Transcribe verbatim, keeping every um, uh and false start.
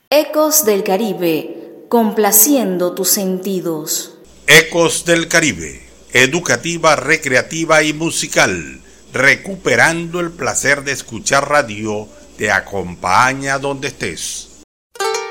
Ecos del Caribe, complaciendo tus sentidos. Ecos del Caribe, educativa, recreativa y musical, recuperando el placer de escuchar radio, te acompaña donde estés.